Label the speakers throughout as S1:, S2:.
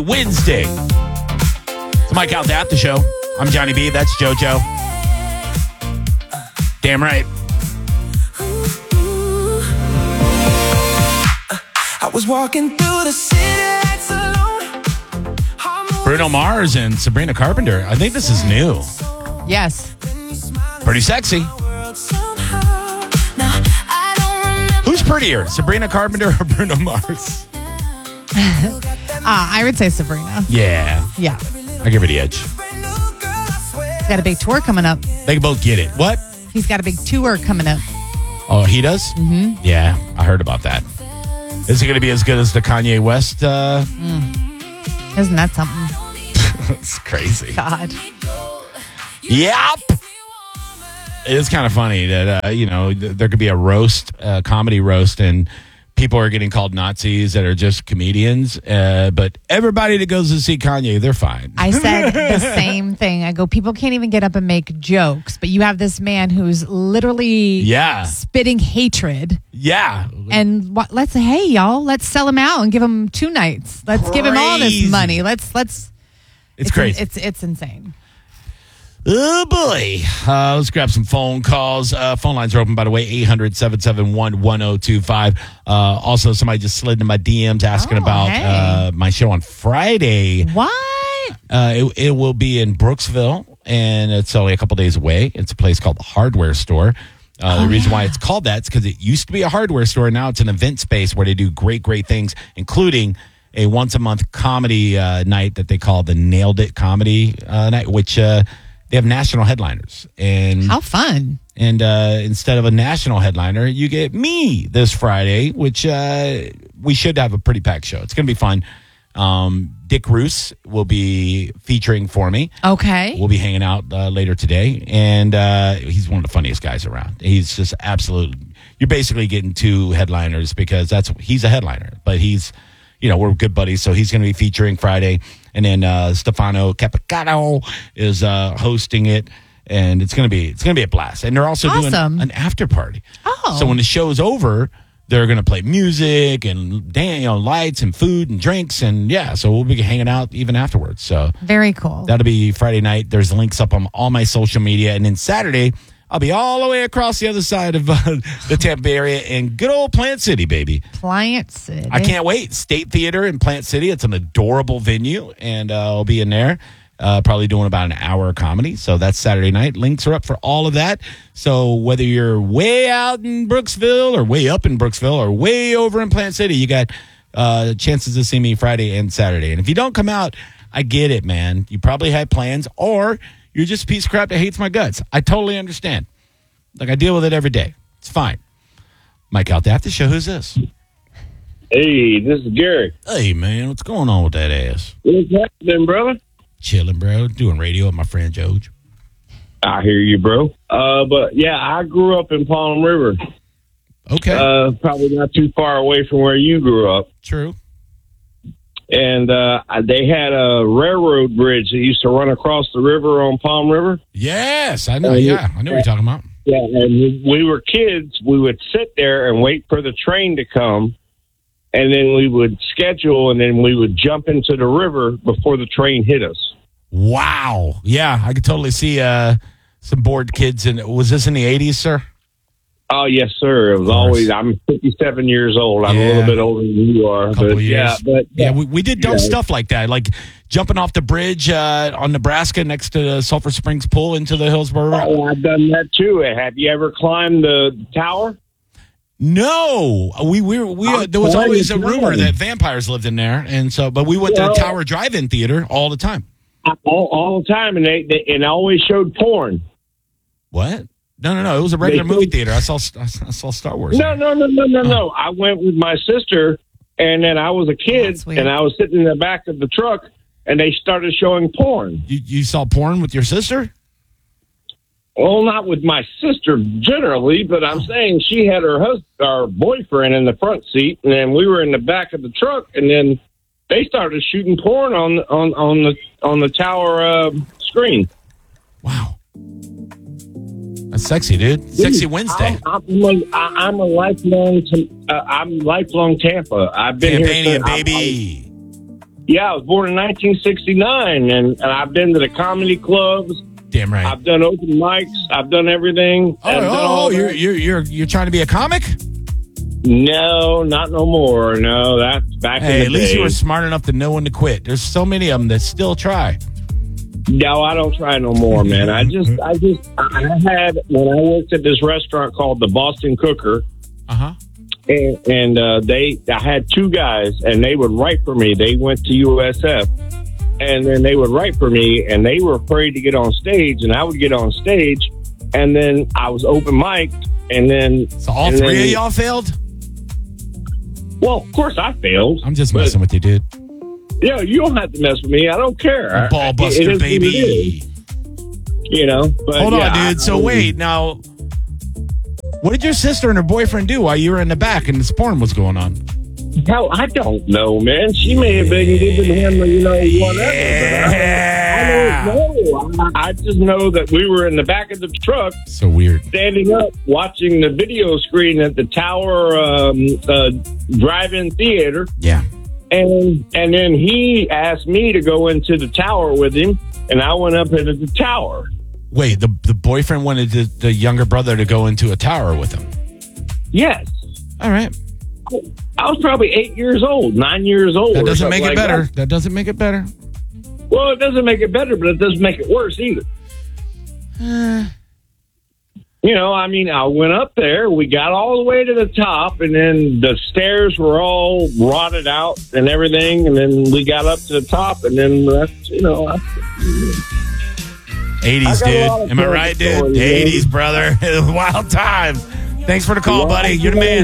S1: Wednesday. It's Mike Out the After Show. I'm Johnny B. That's JoJo. Damn right.
S2: I was walking through the city lights alone.
S1: Bruno Mars and Sabrina Carpenter. I think this is new.
S3: Yes.
S1: Pretty sexy. Who's prettier, Sabrina Carpenter or Bruno Mars?
S3: I would say Sabrina.
S1: Yeah.
S3: Yeah.
S1: I give her the edge.
S3: He's got a big tour coming up.
S1: They can both get it. What?
S3: He's got a big tour coming up.
S1: Oh, he does? Mm-hmm. Yeah, I heard about that. Is it going to be as good as the Kanye West?
S3: Isn't that something?
S1: It's crazy.
S3: God.
S1: Yep. It is kind of funny that, there could be a roast, comedy roast, and people are getting called Nazis that are just comedians. But everybody that goes to see Kanye, they're fine.
S3: I said the same thing. I go, people can't even get up and make jokes, but you have this man who's literally spitting hatred.
S1: Yeah.
S3: And hey, y'all, let's sell him out and give him 2 nights. Let's give him all this money. It's
S1: crazy.
S3: It's insane.
S1: Oh, boy. Let's grab some phone calls. Phone lines are open, by the way, 800-771-1025. Also, somebody just slid into my DMs asking about my show on Friday.
S3: What?
S1: It will be in Brooksville, and it's only a couple days away. It's a place called the Hardware Store. The reason why it's called that is because it used to be a hardware store. Now it's an event space where they do great, great things, including a once-a-month comedy night that they call the Nailed It Comedy Night, which... they have national headliners. And
S3: how fun.
S1: And instead of a national headliner, you get me this Friday, which we should have a pretty packed show. It's going to be fun. Dick Roos will be featuring for me. Okay. We'll be hanging out later today. And he's one of the funniest guys around. He's just absolute. You're basically getting 2 headliners because he's a headliner. But he's, we're good buddies. So he's going to be featuring Friday. And then Stefano Capicano is hosting it, and it's gonna be a blast. And they're also doing an after party. Oh, so when the show's over, they're gonna play music and lights and food and drinks, and so we'll be hanging out even afterwards. So
S3: very cool.
S1: That'll be Friday night. There's links up on all my social media, and then Saturday I'll be all the way across the other side of the Tampa Bay area in good old Plant City, baby.
S3: Plant City.
S1: I can't wait. State Theater in Plant City. It's an adorable venue, and I'll be in there probably doing about an hour of comedy. So that's Saturday night. Links are up for all of that. So whether you're way out in Brooksville or way up in Brooksville or way over in Plant City, you got chances to see me Friday and Saturday. And if you don't come out, I get it, man. You probably had plans, or you're just a piece of crap that hates my guts. I totally understand. I deal with it every day. It's fine. Mike Out the After Show. Who's this?
S4: Hey, this is Gary.
S1: Hey, man. What's going on with that ass?
S4: What's happening, brother?
S1: Chilling, bro. Doing radio with my friend George.
S4: I hear you, bro. But, I grew up in Palm River.
S1: Okay.
S4: Probably not too far away from where you grew up.
S1: True.
S4: And they had a railroad bridge that used to run across the river on Palm River.
S1: Yes, I know. I know what you're talking about.
S4: Yeah, and we were kids. We would sit there and wait for the train to come, and then we would schedule, and then we would jump into the river before the train hit us.
S1: Wow. Yeah, I could totally see some bored kids. Was this in the 80s, sir?
S4: Oh, yes, sir. It was always, I'm 57 years old. I'm a little bit older than you are.
S1: But we did dumb stuff like that, like jumping off the bridge on Nebraska next to the Sulphur Springs pool into the Hillsborough River.
S4: Oh, I've done that too. Have you ever climbed the tower?
S1: No, we there was always a rumor that vampires lived in there, and so, but we went to the Tower Drive-In Theater all the time.
S4: All the time, and they always showed porn.
S1: What? No. It was a regular movie theater. I saw Star Wars.
S4: No. I went with my sister, and then I was a kid, and I was sitting in the back of the truck, and they started showing porn.
S1: You saw porn with your sister?
S4: Well, not with my sister generally, but I'm saying she had our boyfriend in the front seat, and then we were in the back of the truck, and then they started shooting porn on the tower screen.
S1: Wow. That's sexy, dude. Sexy Wednesday.
S4: I'm a lifelong. I'm lifelong Tampa. I've been
S1: Tampanian,
S4: here.
S1: baby.
S4: Yeah, I was born in 1969, and I've been to the comedy clubs.
S1: Damn right.
S4: I've done open mics. I've done everything.
S1: You're trying to be a comic?
S4: No, not no more. No, that's back in the day.
S1: At least you were smart enough to know when to quit. There's so many of them that still try.
S4: No, I don't try no more, man. I had, when I worked at this restaurant called the Boston Cooker, and I had two guys, and they would write for me. They went to USF, and then they would write for me, and they were afraid to get on stage, and I would get on stage, and then I was open mic, and then...
S1: So all three of y'all failed?
S4: Well, of course I failed.
S1: I'm just messing with you, dude.
S4: Yeah, you don't have to mess with me. I don't care.
S1: Ball buster, baby.
S4: You know? But
S1: hold on, dude. So wait, now, what did your sister and her boyfriend do while you were in the back and this porn was going on?
S4: Hell, I don't know, man. She may have been giving him, whatever. Yeah. I don't know. I just know that we were in the back of the truck.
S1: So weird.
S4: Standing up, watching the video screen at the Tower drive-in theater.
S1: Yeah.
S4: And then he asked me to go into the tower with him, and I went up into the tower.
S1: Wait, the boyfriend wanted the younger brother to go into a tower with him?
S4: Yes.
S1: All right.
S4: I was probably 8 years old, 9 years old.
S1: That doesn't make it better. That doesn't make it better.
S4: Well, it doesn't make it better, but it doesn't make it worse either. I went up there. We got all the way to the top, and then the stairs were all rotted out and everything. And then we got up to the top, and then that's,
S1: 80s, dude. Am I right, dude?
S4: Stories,
S1: 80s, brother. Wild times. Thanks for the call, buddy. You're the man.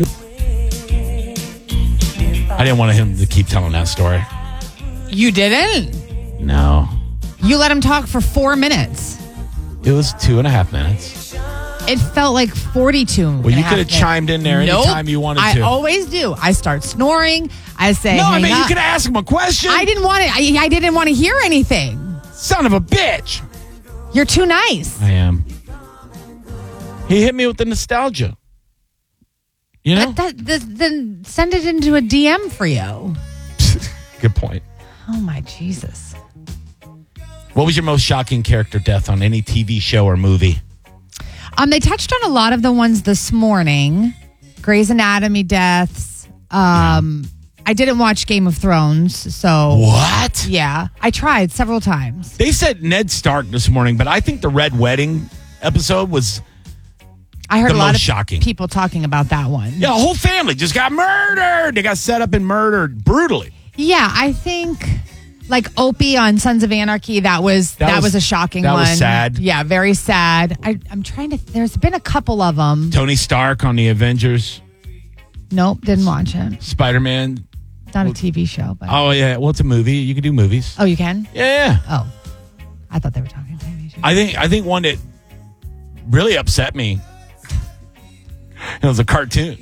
S1: I didn't want him to keep telling that story.
S3: You didn't?
S1: No.
S3: You let him talk for 4 minutes.
S1: It was 2.5 minutes.
S3: It felt like 42.
S1: Well, you could have chimed in there anytime you wanted to.
S3: I always do. I start snoring. I say,
S1: you could ask him a question.
S3: I didn't want it. I didn't want to hear anything.
S1: Son of a bitch.
S3: You're too nice.
S1: I am. He hit me with the nostalgia. You know?
S3: Then send it into a DM for you.
S1: Good point.
S3: Oh, my Jesus.
S1: What was your most shocking character death on any TV show or movie?
S3: They touched on a lot of the ones this morning. Grey's Anatomy deaths. I didn't watch Game of Thrones, so...
S1: What?
S3: Yeah. I tried several times.
S1: They said Ned Stark this morning, but I think the Red Wedding episode was...
S3: I heard a lot of
S1: shocking.
S3: People talking about that one.
S1: Yeah, the whole family just got murdered. They got set up and murdered brutally.
S3: Yeah, I think like Opie on Sons of Anarchy, that was a shocking one.
S1: That was sad.
S3: Yeah, very sad. I'm trying to... There's been a couple of them.
S1: Tony Stark on the Avengers.
S3: Nope, didn't watch it.
S1: Spider-Man.
S3: Not a TV show, but...
S1: Oh, yeah. Well, it's a movie. You can do movies.
S3: Oh, you can?
S1: Yeah.
S3: Oh. I thought they were talking TV shows.
S1: I think one that really upset me, it was a cartoon.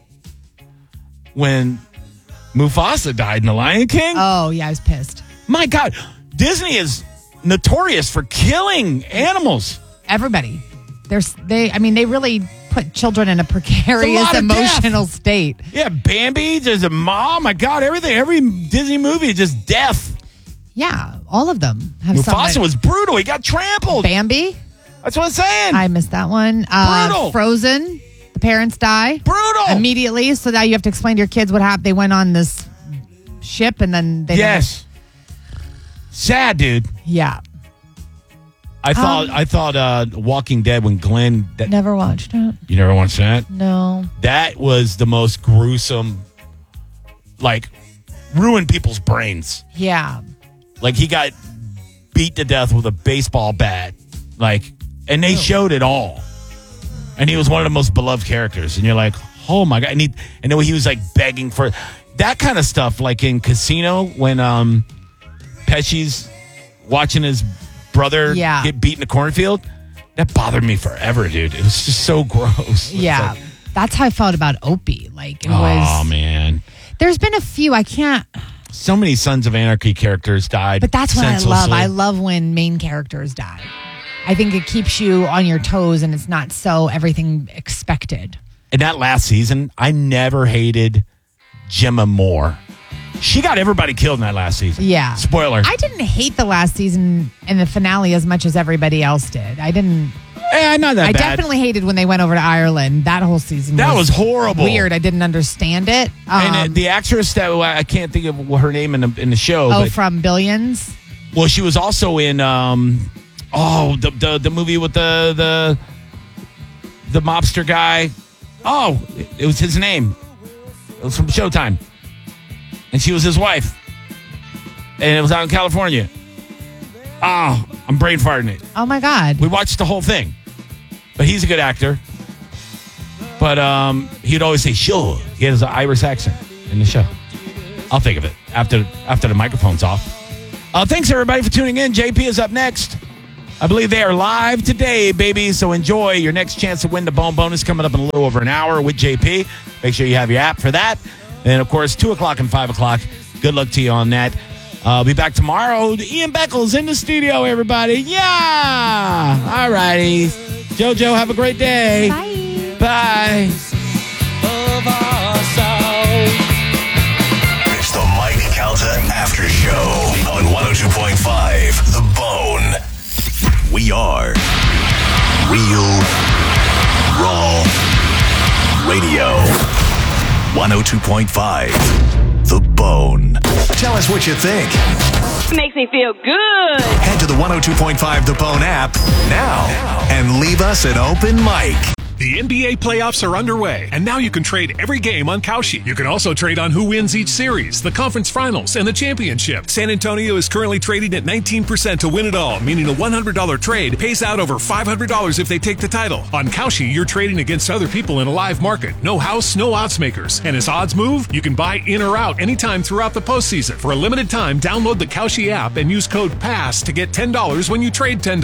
S1: When Mufasa died in The Lion King.
S3: Oh, yeah, I was pissed.
S1: My God. Disney is notorious for killing animals.
S3: Everybody. They really put children in a precarious emotional state.
S1: Yeah, Bambi, there's a mom. My God, everything. Every Disney movie is just death.
S3: Yeah, all of them have
S1: Mufasa was brutal. He got trampled.
S3: Bambi?
S1: That's what I'm saying.
S3: I missed that one.
S1: Brutal.
S3: Frozen. The parents die.
S1: Brutal.
S3: Immediately. So now you have to explain to your kids what happened. They went on this ship and then they...
S1: Yes. Sad, dude.
S3: Yeah.
S1: I thought Walking Dead when Glenn...
S3: Never watched it.
S1: You never watched that?
S3: No.
S1: That was the most gruesome, ruined people's brains.
S3: Yeah.
S1: He got beat to death with a baseball bat. And they showed it all. And he was one of the most beloved characters. And you're like, oh my God. And then he was begging for that kind of stuff. Like in Casino when Pesci's watching his brother get beat in the cornfield. That bothered me forever, dude. It was just so gross.
S3: Yeah. That's how I felt about Opie.
S1: Oh, man.
S3: There's been a few. I can't...
S1: So many Sons of Anarchy characters died.
S3: But that's what I love. I love when main characters die. I think it keeps you on your toes and it's not so everything expected.
S1: In that last season, I never hated Gemma more She got everybody killed in that last season.
S3: Yeah.
S1: Spoiler.
S3: I didn't hate the last season and the finale as much as everybody else did. I didn't.
S1: Not that
S3: I
S1: bad.
S3: definitely hated when they went over to Ireland. That whole season
S1: That was horrible.
S3: Weird. I didn't understand it.
S1: And the actress that I can't think of her name in the show. But,
S3: from Billions.
S1: well, she was also in the movie with the mobster guy. Oh, it was his name. It was from Showtime, and she was his wife, and it was out in California. Oh, I'm brain farting it.
S3: Oh my God.
S1: We watched the whole thing, but he's a good actor. But he'd always say "sure." He has an Irish accent in the show. I'll think of it after the microphone's off. Thanks everybody for tuning in. JP is up next. I believe they are live today, baby. So enjoy your next chance to win the Bone Bonus coming up in a little over an hour with JP. Make sure you have your app for that. And of course, 2 o'clock and 5 o'clock. Good luck to you on that. I'll be back tomorrow. Ian Beckles in the studio, everybody. Yeah. All righty. JoJo, have a great day.
S3: Bye.
S1: Bye.
S5: It's the Mike Calta After Show on 102.5 The Bone. We are Real Raw Radio. 102.5 The Bone. Tell us what you think.
S6: Makes me feel good.
S5: Head to the 102.5 The Bone app now and leave us an open mic.
S7: The NBA playoffs are underway, and now you can trade every game on Kalshi. You can also trade on who wins each series, the conference finals, and the championship. San Antonio is currently trading at 19% to win it all, meaning a $100 trade pays out over $500 if they take the title. On Kalshi, you're trading against other people in a live market. No house, no odds makers. And as odds move, you can buy in or out anytime throughout the postseason. For a limited time, download the Kalshi app and use code PASS to get $10 when you trade $10.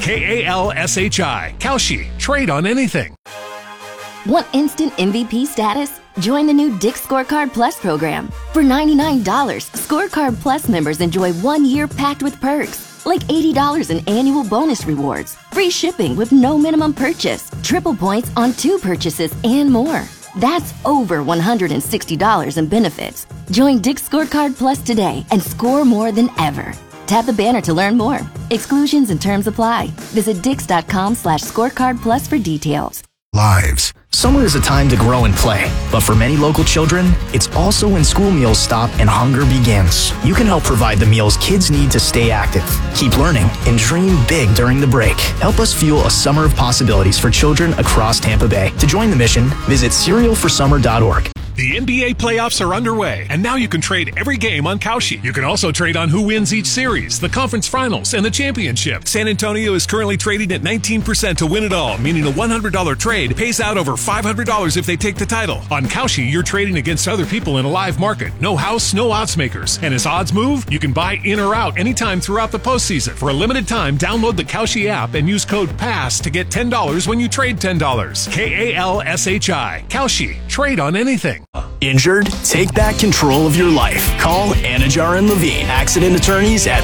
S7: KALSHI. Kalshi. Trade on anything.
S8: Want instant MVP status? Join the new Dick's Scorecard Plus program. For $99, Scorecard Plus members enjoy 1 year packed with perks, like $80 in annual bonus rewards, free shipping with no minimum purchase, triple points on 2 purchases, and more. That's over $160 in benefits. Join Dick's Scorecard Plus today and score more than ever. Tap the banner to learn more. Exclusions and terms apply. Visit dix.com/scorecard plus for details.
S5: Lives.
S9: Summer is a time to grow and play, but for many local children, it's also when school meals stop and hunger begins. You can help provide the meals kids need to stay active, keep learning, and dream big during the break. Help us fuel a summer of possibilities for children across Tampa Bay. To join the mission, visit cerealforsummer.org.
S7: The NBA playoffs are underway, and now you can trade every game on Kalshi. You can also trade on who wins each series, the conference finals, and the championship. San Antonio is currently trading at 19% to win it all, meaning a $100 trade pays out over $500 if they take the title. On Kalshi, you're trading against other people in a live market. No house, no odds makers. And as odds move, you can buy in or out anytime throughout the postseason. For a limited time, download the Kalshi app and use code PASS to get $10 when you trade $10. KALSHI. Kalshi. Trade on anything.
S9: Injured? Take back control of your life. Call Anajar and Levine, accident attorneys at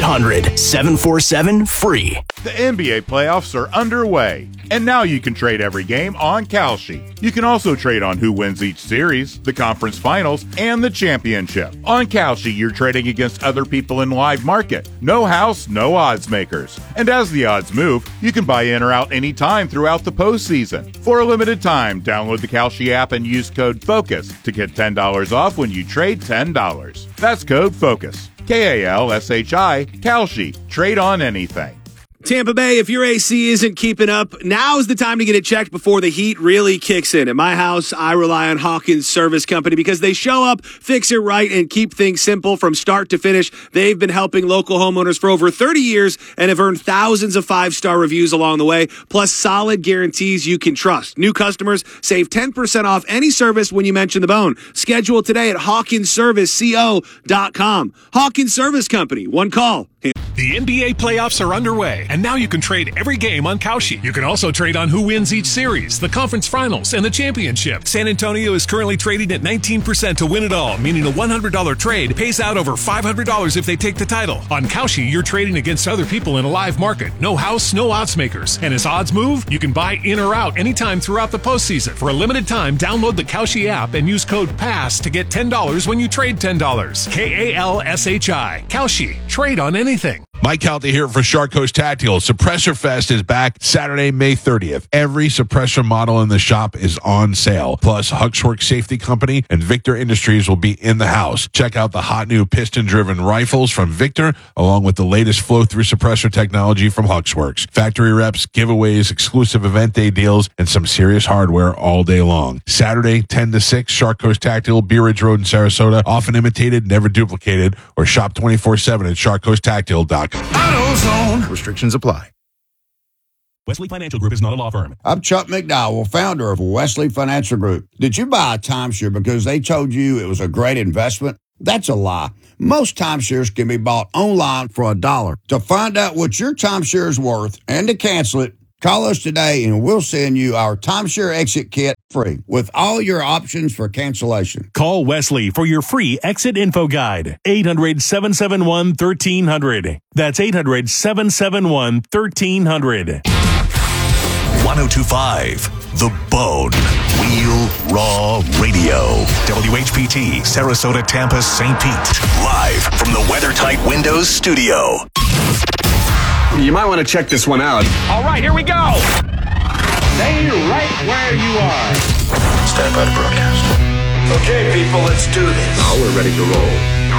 S9: 1-800-747-FREE.
S10: The NBA playoffs are underway, and now you can trade every game on Kalshi. You can also trade on who wins each series, the conference finals, and the championship. On Kalshi, you're trading against other people in live market. No house, no odds makers. And as the odds move, you can buy in or out anytime throughout the postseason. For a limited time, download the Kalshi app and use code FOCUS to get $10 off when you trade $10. That's code FOCUS. KALSHI. Kalshi. Trade on anything.
S11: Tampa Bay, if your AC isn't keeping up, now is the time to get it checked before the heat really kicks in. At my house, I rely on Hawkins Service Company because they show up, fix it right, and keep things simple from start to finish. They've been helping local homeowners for over 30 years and have earned thousands of 5-star reviews along the way, plus solid guarantees you can trust. New customers save 10% off any service when you mention the bone. Schedule today at HawkinsServiceCO.com. Hawkins Service Company. One call.
S7: The NBA playoffs are underway, and now you can trade every game on Kalshi. You can also trade on who wins each series, the conference finals, and the championship. San Antonio is currently trading at 19% to win it all, meaning a $100 trade pays out over $500 if they take the title. On Kalshi, you're trading against other people in a live market. No house, no odds makers. And as odds move, you can buy in or out anytime throughout the postseason. For a limited time, download the Kalshi app and use code PASS to get $10 when you trade $10. KALSHI. Kalshi. Trade on anything.
S12: Mike Calta here for Shark Coast Tactical. Suppressor Fest is back Saturday, May 30th. Every suppressor model in the shop is on sale. Plus, Huxworks Safety Company and Victor Industries will be in the house. Check out the hot new piston-driven rifles from Victor, along with the latest flow-through suppressor technology from Huxworks. Factory reps, giveaways, exclusive event day deals, and some serious hardware all day long. Saturday, 10 to 6, Shark Coast Tactical, Bee Ridge Road in Sarasota. Often imitated, never duplicated. Or shop 24/7 at sharkcoasttactical.com.
S13: AutoZone. Restrictions apply.
S14: Wesley Financial Group is not a law firm.
S15: I'm Chuck McDowell, founder of Wesley Financial Group. Did you buy a timeshare because they told you it was a great investment? That's a lie. Most timeshares can be bought online for $1. To find out what your timeshare is worth and to cancel it, call us today and we'll send you our timeshare exit kit free with all your options for cancellation.
S14: Call Wesley for your free exit info guide. 800-771-1300. That's 800-771-1300.
S5: 1025 The Bone. Wheel Raw Radio. WHPT, Sarasota, Tampa, St. Pete. Live from the WeatherTight Windows studio.
S11: You might want to check this one out.
S16: All right, here we go. Stay right where you are.
S13: Stand by to broadcast.
S16: Okay, people, let's do this.
S13: Now we're ready to roll.